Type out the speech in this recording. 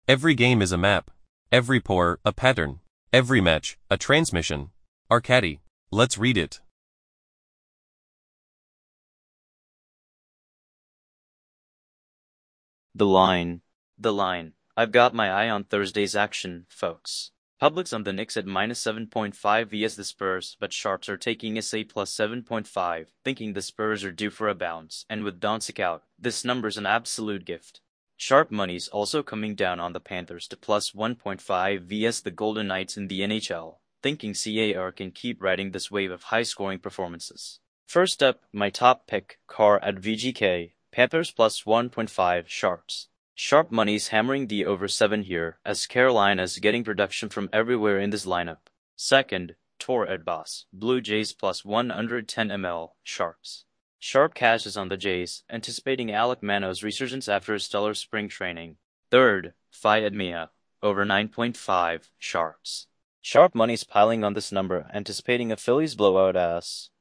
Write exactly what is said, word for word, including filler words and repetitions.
Every game is a map. Every pour, a pattern. Every match, a transmission. Arcadi. Let's read it. The line. The line. I've got my eye on Thursday's action, folks. Public's on the Knicks at minus seven point five vs the Spurs, but sharps are taking S A plus seven point five, thinking the Spurs are due for a bounce, and with Doncic out, this number's an absolute gift. Sharp money's also coming down on the Panthers to plus one point five vs the Golden Knights in the N H L, thinking C A R can keep riding this wave of high-scoring performances. First up, my top pick, Carr at V G K, Panthers plus one point five, sharps. Sharp money's hammering the over seven here, as Carolina's getting production from everywhere in this lineup. Second, Tor at Boss, Blue Jays plus one hundred ten milliliters, sharps. Sharp cash is on the Jays, anticipating Alek Manoah's resurgence after a stellar spring training. Third, Fi at Mia, over nine point five, sharps. Sharp money's piling on this number, anticipating a Phillies blowout ass.